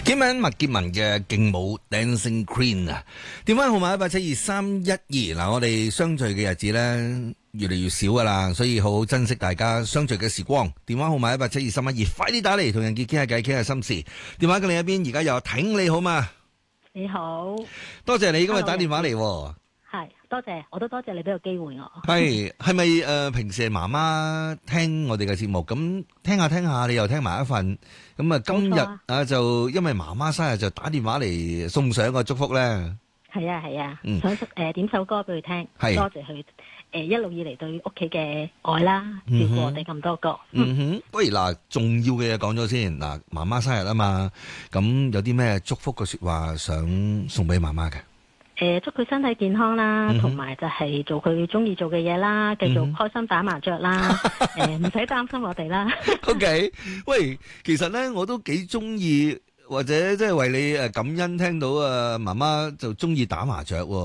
英文麥潔文嘅勁舞 Dancing Queen 啊，電話號碼1872312。嗱，我哋相聚嘅日子咧越嚟越少噶啦，所以好好珍惜大家相聚嘅時光。電話號碼1872312，快啲打嚟同人傑傾下偈，傾下心事。電話嘅另一邊而家有挺，你好嘛？ 你好， 多謝你今日打電話嚟。 係多謝，我都多謝你俾個機會我。 係咪平時係媽媽聽我哋嘅節目，咁聽下聽下，你又聽埋一份，咁啊今日就因為媽媽生日就打電話嚟送上個祝福咧。係啊，想點首歌俾佢聽，多謝佢一路以嚟對屋企嘅愛啦，照顧我哋咁多個。 不如嗱，重要嘅嘢講咗先嗱，媽媽生日啊嘛，咁有啲咩祝福嘅說話想送俾媽媽嘅？ 祝佢身體健康啦，同埋就係做佢中意做嘅嘢啦，繼續開心打麻雀啦，唔使擔心我哋啦。 OK， 喂，其實咧我都幾中意，或者即係為你感恩，聽到媽媽就中意打麻雀喎。